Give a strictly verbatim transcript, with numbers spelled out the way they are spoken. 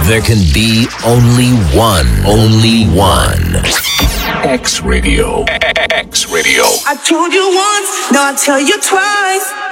There can be only one. Only one. X Radio. X Radio. I told you once, now I tell you twice.